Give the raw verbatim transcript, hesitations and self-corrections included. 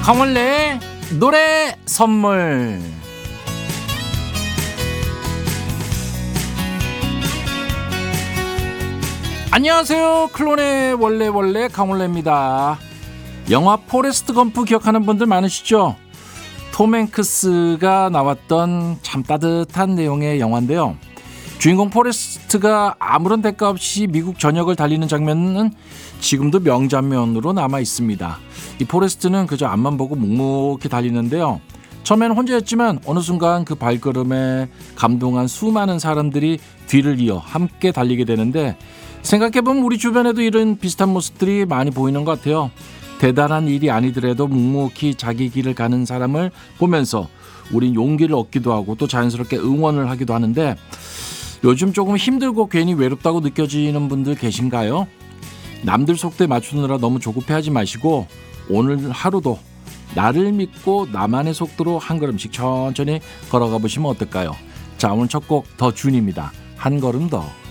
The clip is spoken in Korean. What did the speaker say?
강원래 노래 선물. 안녕하세요. 클론의 원래 원래 강원래입니다. 영화 포레스트 검프 기억하는 분들 많으시죠? 톰 행크스가 나왔던 참 따뜻한 내용의 영화인데요. 주인공 포레스트가 아무런 대가 없이 미국 전역을 달리는 장면은 지금도 명장면으로 남아 있습니다. 이 포레스트는 그저 앞만 보고 묵묵히 달리는데요. 처음에는 혼자였지만 어느 순간 그 발걸음에 감동한 수많은 사람들이 뒤를 이어 함께 달리게 되는데, 생각해보면 우리 주변에도 이런 비슷한 모습들이 많이 보이는 것 같아요. 대단한 일이 아니더라도 묵묵히 자기 길을 가는 사람을 보면서 우린 용기를 얻기도 하고 또 자연스럽게 응원을 하기도 하는데, 요즘 조금 힘들고 괜히 외롭다고 느껴지는 분들 계신가요? 남들 속도에 맞추느라 너무 조급해하지 마시고 오늘 하루도 나를 믿고 나만의 속도로 한 걸음씩 천천히 걸어가 보시면 어떨까요? 자, 오늘 첫 곡 더 준입니다. 한 걸음 더.